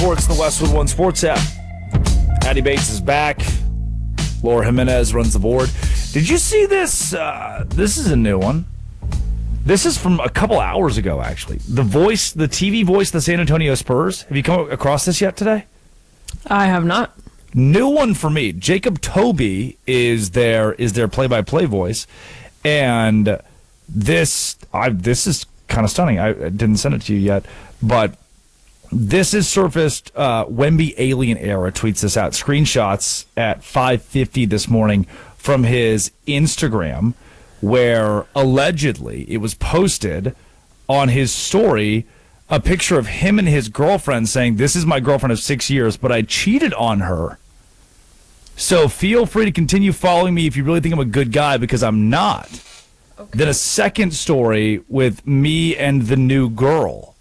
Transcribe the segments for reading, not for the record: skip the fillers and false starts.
Sports, the Westwood One Sports app. Addy Bates is back. Laura Jimenez runs the board. Did you see this? This is a new one. This is from a couple hours ago, actually. The TV voice of the San Antonio Spurs. Have you come across this yet today? I have not. New one for me. Jacob Toby is their play-by-play voice, and this is kind of stunning. I didn't send it to you yet, but this is surfaced. Wemby Alien Era tweets this out. Screenshots at 5:50 this morning from his Instagram, where allegedly it was posted on his story a picture of him and his girlfriend saying, "This is my girlfriend of 6 years, but I cheated on her. So feel free to continue following me if you really think I'm a good guy, because I'm not." Okay. Then a second story with me and the new girl.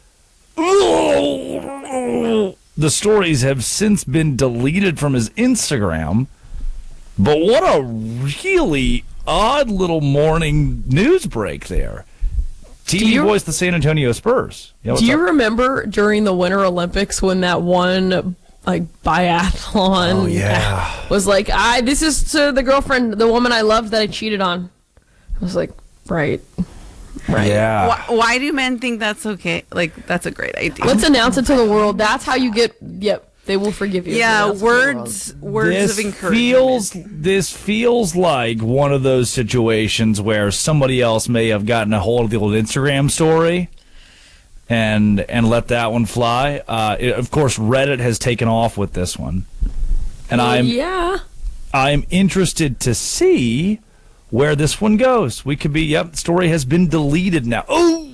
The stories have since been deleted from his Instagram, but what a really odd little morning news break there. TV voice the San Antonio Spurs. Yeah, do you remember during the Winter Olympics when that one biathlon was like, this is to the girlfriend, the woman I loved that I cheated on? I was like, right. Yeah. Why do men think that's okay? Like, that's a great idea. Let's announce it to the world. That's how you get. Yep, they will forgive you. Yeah, words of encouragement. This feels like one of those situations where somebody else may have gotten a hold of the old Instagram story and let that one fly. Of course, Reddit has taken off with this one, and I'm interested to see where this one goes. We could be, the story has been deleted now.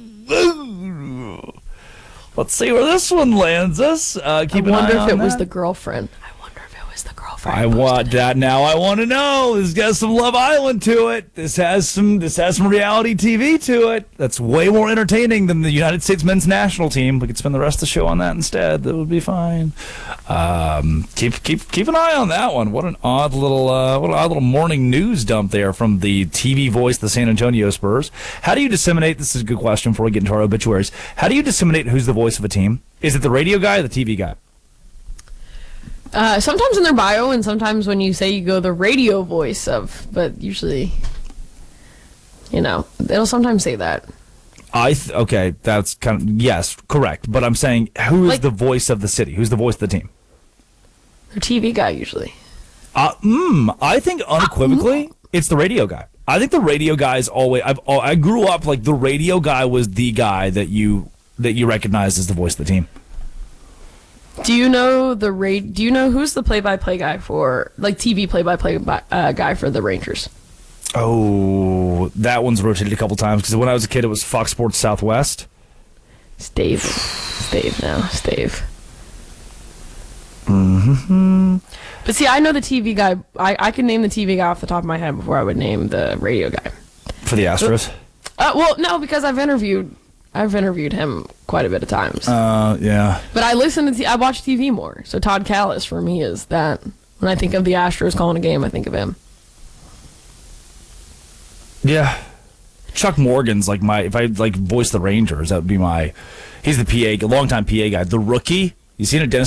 Let's see where this one lands us. I wonder if it was the girlfriend. I want that now. I want to know. This got some Love Island to it. This has some reality TV to it. That's way more entertaining than the United States men's national team. We could spend the rest of the show on that instead. That would be fine. Keep an eye on that one. What an odd little morning news dump there from the TV voice of the San Antonio Spurs. How do you disseminate? This is a good question before we get into our obituaries. How do you disseminate who's the voice of a team? Is it the radio guy or the TV guy? Sometimes in their bio, and sometimes when you say you go the radio voice of, but usually, they'll sometimes say that. Okay, that's kind of, yes, correct. But I'm saying, who is the voice of the city? Who's the voice of the team? The TV guy usually. I think unequivocally, it's the radio guy. I think the radio guy is always. I grew up like the radio guy was the guy that you recognized as the voice of the team. Do you know Do you know who's the play-by-play guy for, TV play-by-play guy for the Rangers? Oh, that one's rotated a couple times because when I was a kid, it was Fox Sports Southwest. Stave. Mm-hmm. But see, I know the TV guy. I can name the TV guy off the top of my head before I would name the radio guy. For the Astros? Well, no, because I've interviewed him quite a bit of times. Yeah. But I watch TV more. So Todd Callis for me is that. When I think of the Astros calling a game, I think of him. Yeah. Chuck Morgan's if I voice the Rangers, that would be he's the PA, longtime PA guy. The Rookie. You seen it, Dennis